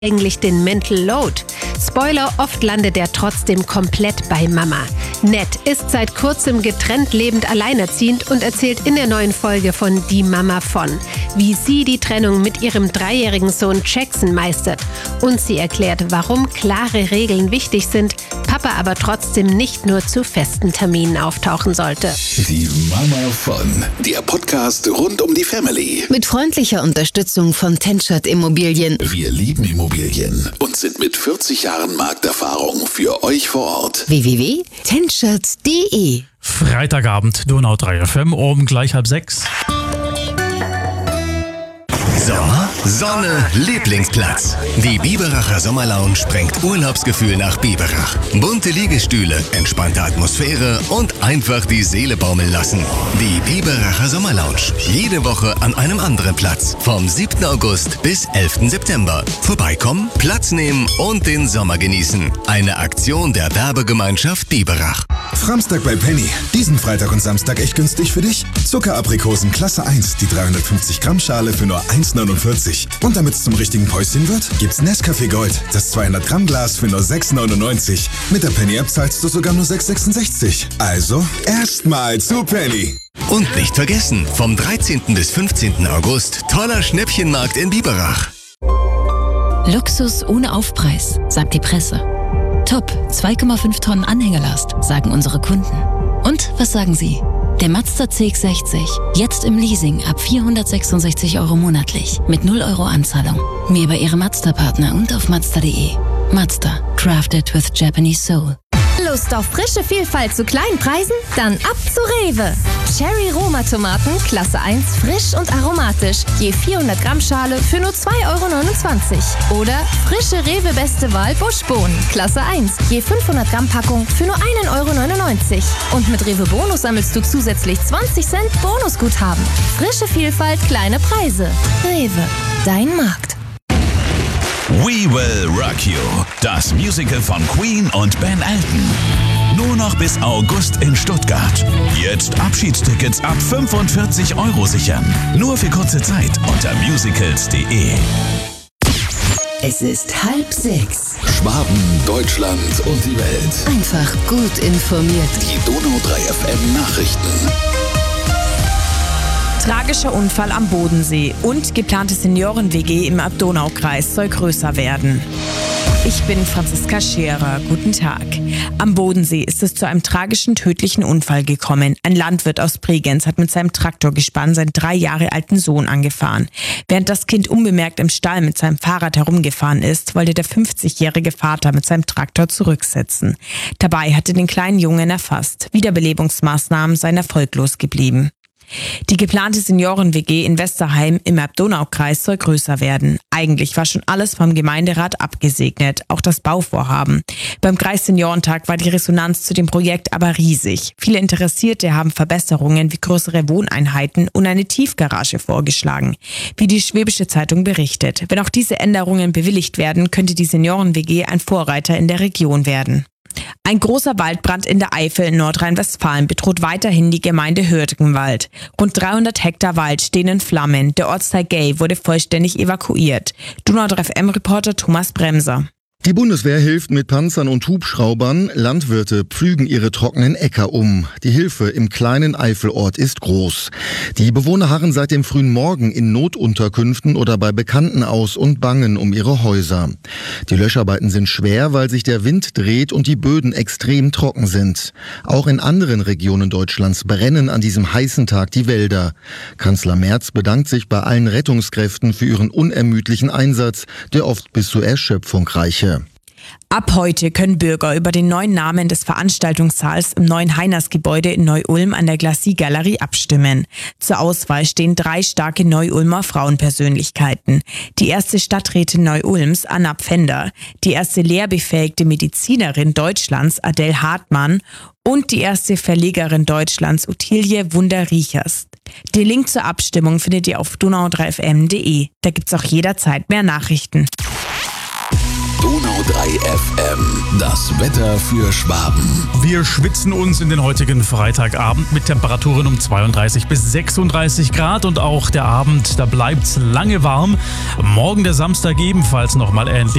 eigentlich den Mental Load? Spoiler, oft landet er trotzdem komplett bei Mama. Ned ist seit kurzem getrennt lebend alleinerziehend und erzählt in der neuen Folge von Die Mama von, wie sie die Trennung mit ihrem 3-jährigen Sohn Jackson meistert. Und sie erklärt, warum klare Regeln wichtig sind, Papa aber trotzdem nicht nur zu festen Terminen auftauchen sollte. Die Mama von, der Podcast rund um die Family. Mit freundlicher Unterstützung von Tenschert Immobilien. Wir lieben Immobilien und sind mit 40 Jahren Markterfahrung für euch vor Ort. www.tenschert.de. Freitagabend, Donau 3 FM, oben gleich 5:30. Sommer, Sonne, Lieblingsplatz. Die Biberacher Sommerlounge bringt Urlaubsgefühl nach Biberach. Bunte Liegestühle, entspannte Atmosphäre und einfach die Seele baumeln lassen. Die Biberacher Sommerlounge. Jede Woche an einem anderen Platz. Vom 7. August bis 11. September. Vorbeikommen, Platz nehmen und den Sommer genießen. Eine Aktion der Werbegemeinschaft Biberach. Framstag bei Penny. Diesen Freitag und Samstag echt günstig für dich. Zuckeraprikosen Klasse 1, die 350 Gramm Schale für nur 1,49. Und damit es zum richtigen Päuschen wird, gibt's Nescafé Gold, das 200 Gramm Glas für nur 6,99. Mit der Penny-App zahlst du sogar nur 6,66. Also, erstmal zu Penny. Und nicht vergessen, vom 13. bis 15. August toller Schnäppchenmarkt in Biberach. Luxus ohne Aufpreis, sagt die Presse. Top, 2,5 Tonnen Anhängerlast, sagen unsere Kunden. Und was sagen Sie? Der Mazda CX-60, jetzt im Leasing ab 466 € monatlich, mit 0 € Anzahlung. Mehr bei Ihrem Mazda-Partner und auf Mazda.de. Mazda, crafted with Japanese soul. Lust auf frische Vielfalt zu kleinen Preisen? Dann ab zu Rewe. Cherry Roma Tomaten, Klasse 1, frisch und aromatisch. Je 400 Gramm Schale für nur 2,29 €. Oder frische Rewe Beste Wahl Buschbohnen, Klasse 1, je 500 Gramm Packung für nur 1,99 €. Und mit Rewe Bonus sammelst du zusätzlich 20 Cent Bonusguthaben. Frische Vielfalt, kleine Preise. Rewe, dein Markt. We Will Rock You, das Musical von Queen und Ben Elton. Nur noch bis August in Stuttgart. Jetzt Abschiedstickets ab 45 € sichern. Nur für kurze Zeit unter musicals.de. Es ist 5:30. Schwaben, Deutschland und die Welt. Einfach gut informiert. Die Donau 3 FM Nachrichten. Tragischer Unfall am Bodensee und geplante Senioren-WG im Donau-Kreis soll größer werden. Ich bin Franziska Scherer. Guten Tag. Am Bodensee ist es zu einem tragischen, tödlichen Unfall gekommen. Ein Landwirt aus Bregenz hat mit seinem Traktorgespann seinen 3 Jahre alten Sohn angefahren. Während das Kind unbemerkt im Stall mit seinem Fahrrad herumgefahren ist, wollte der 50-jährige Vater mit seinem Traktor zurücksetzen. Dabei hatte den kleinen Jungen erfasst. Wiederbelebungsmaßnahmen seien erfolglos geblieben. Die geplante Senioren-WG in Westerheim im Donau-Kreis soll größer werden. Eigentlich war schon alles vom Gemeinderat abgesegnet, auch das Bauvorhaben. Beim Kreisseniorentag war die Resonanz zu dem Projekt aber riesig. Viele Interessierte haben Verbesserungen wie größere Wohneinheiten und eine Tiefgarage vorgeschlagen. Wie die Schwäbische Zeitung berichtet, wenn auch diese Änderungen bewilligt werden, könnte die Senioren-WG ein Vorreiter in der Region werden. Ein großer Waldbrand in der Eifel in Nordrhein-Westfalen bedroht weiterhin die Gemeinde Hürtgenwald. Rund 300 Hektar Wald stehen in Flammen. Der Ortsteil Gay wurde vollständig evakuiert. Donau 3 FM-Reporter Thomas Bremser. Die Bundeswehr hilft mit Panzern und Hubschraubern. Landwirte pflügen ihre trockenen Äcker um. Die Hilfe im kleinen Eifelort ist groß. Die Bewohner harren seit dem frühen Morgen in Notunterkünften oder bei Bekannten aus und bangen um ihre Häuser. Die Löscharbeiten sind schwer, weil sich der Wind dreht und die Böden extrem trocken sind. Auch in anderen Regionen Deutschlands brennen an diesem heißen Tag die Wälder. Kanzler Merz bedankt sich bei allen Rettungskräften für ihren unermüdlichen Einsatz, der oft bis zur Erschöpfung reiche. Ab heute können Bürger über den neuen Namen des Veranstaltungssaals im neuen Heinersgebäude in Neu-Ulm an der Glacis-Galerie abstimmen. Zur Auswahl stehen 3 starke Neu-Ulmer Frauenpersönlichkeiten. Die erste Stadträtin Neu-Ulms, Anna Pfänder, die erste lehrbefähigte Medizinerin Deutschlands, Adele Hartmann, und die erste Verlegerin Deutschlands, Ottilie Wunder-Riechers. Den Link zur Abstimmung findet ihr auf donau3fm.de. Da gibt's auch jederzeit mehr Nachrichten. Donau FM. Das Wetter für Schwaben. Wir schwitzen uns in den heutigen Freitagabend mit Temperaturen um 32 bis 36 Grad und auch der Abend, da bleibt's lange warm. Morgen der Samstag ebenfalls nochmal ähnlich.